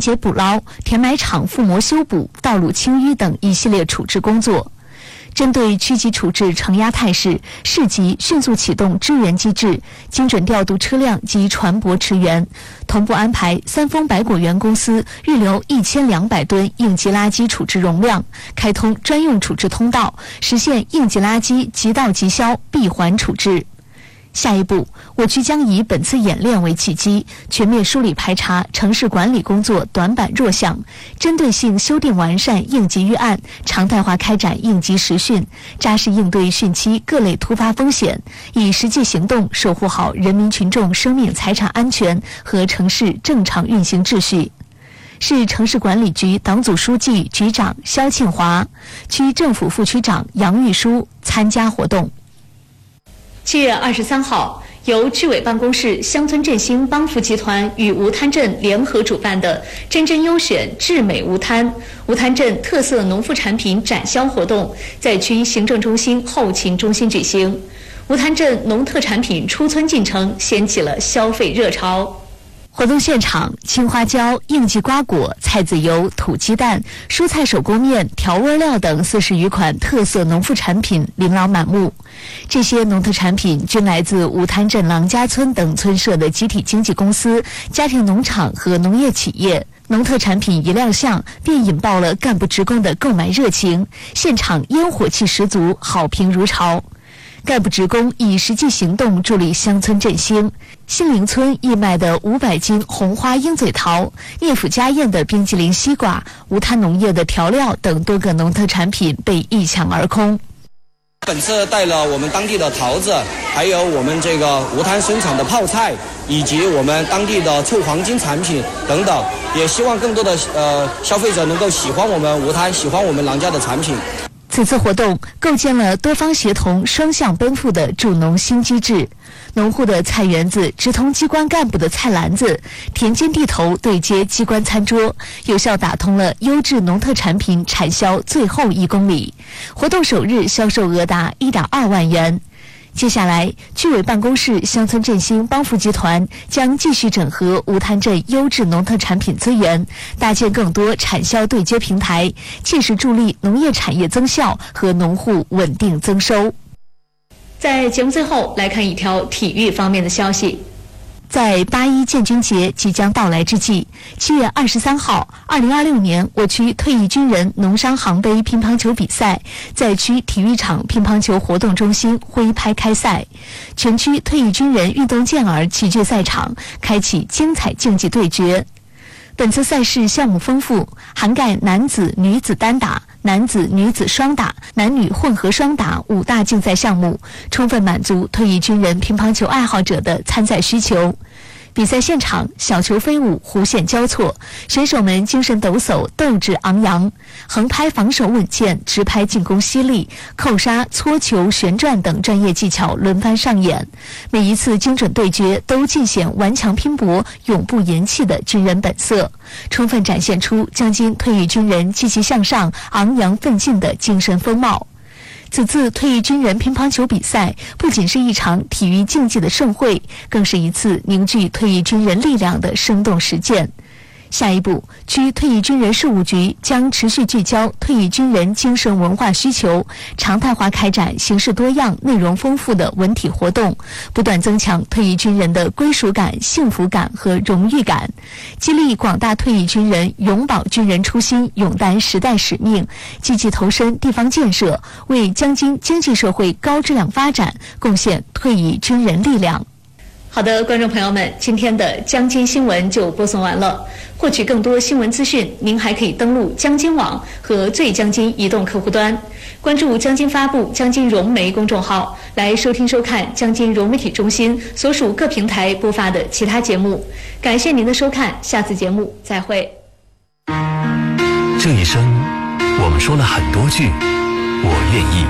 截捕捞、填埋场覆膜修补、道路清淤等一系列处置工作。针对区级处置承压态势，市级迅速启动支援机制，精准调度车辆及船舶驰援，同步安排三丰百果园公司预留1200吨应急垃圾处置容量，开通专用处置通道，实现应急垃圾即到即销、闭环处置。下一步，我区将以本次演练为契机，全面梳理排查城市管理工作短板弱项，针对性修订完善应急预案，常态化开展应急实训，扎实应对汛期各类突发风险，以实际行动守护好人民群众生命财产安全和城市正常运行秩序。市城市管理局党组书记、局长肖庆华，区政府副区长杨玉书参加活动。7月23号，由区委办公室乡村振兴帮扶集团与无滩镇联合主办的“真真优选智美无滩”无滩镇特色农副产品展销活动在区行政中心后勤中心举行。无滩镇农特产品出村进程掀起了消费热潮。活动现场，青花椒、应季瓜果、菜籽油、土鸡蛋、蔬菜手工面、调味料等40余款特色农副产品琳琅满目。这些农特产品均来自无滩镇郎家村等村社的集体经纪公司、家庭农场和农业企业。农特产品一亮相，便引爆了干部职工的购买热情，现场烟火气十足，好评如潮。干部职工以实际行动助力乡村振兴。新陵村义卖的500斤红花鹰嘴桃、聂府家宴的冰激凌西瓜、无滩农业的调料等多个农特产品被一抢而空。 本次带了我们当地的桃子，还有我们这个无滩生产的泡菜，以及我们当地的臭黄金产品等等，也希望更多的消费者能够喜欢我们无滩，喜欢我们郎家的产品。 此次活动构建了多方协同、双向奔赴的助农新机制。农户的菜园子直通机关干部的菜篮子，田间地头对接机关餐桌，有效打通了优质农特产品产销最后1公里。活动首日销售额达1.2万元。接下来，区委办公室乡村振兴帮扶集团将继续整合无滩镇优质农特产品资源，搭建更多产销对接平台，切实助力农业产业增效和农户稳定增收。在节目最后，来看一条体育方面的消息。在8·1建军节即将到来之际，7月23号，2026年我区退役军人农商行杯乒乓球比赛在区体育场乒乓球活动中心挥拍开赛，全区退役军人运动健儿齐聚赛场，开启精彩竞技对决。本次赛事项目丰富，涵盖男子、女子单打、男子、女子双打、男女混合双打5大竞赛项目，充分满足退役军人乒乓球爱好者的参赛需求。比赛现场，小球飞舞，弧线交错，选手们精神抖擞，斗志昂扬，横拍防守稳健，直拍进攻犀利，扣杀、搓球、旋转等专业技巧轮番上演。每一次精准对决都尽显顽强拼搏、永不言弃的军人本色，充分展现出江津退役军人积极向上、昂扬奋进的精神风貌。此次退役军人乒乓球比赛不仅是一场体育竞技的盛会，更是一次凝聚退役军人力量的生动实践。下一步，区退役军人事务局将持续聚焦退役军人精神文化需求，常态化开展形式多样、内容丰富的文体活动，不断增强退役军人的归属感、幸福感和荣誉感，激励广大退役军人永葆军人初心，勇担时代使命，积极投身地方建设，为江津经济社会高质量发展贡献退役军人力量。好的，观众朋友们，今天的江津新闻就播送完了。获取更多新闻资讯，您还可以登录江津网和最江津移动客户端，关注江津发布、江津融媒公众号，来收听收看江津融媒体中心所属各平台播发的其他节目。感谢您的收看，下次节目再会。 这一生，我们说了很多句“我愿意”。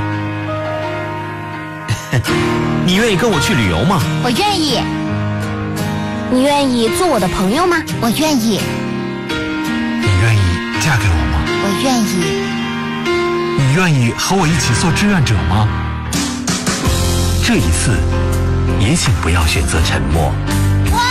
你愿意跟我去旅游吗？ 我愿意。你愿意做我的朋友吗？我愿意。 你愿意嫁给我吗？ 我愿意。 你愿意和我一起做志愿者吗？这一次，也请不要选择沉默。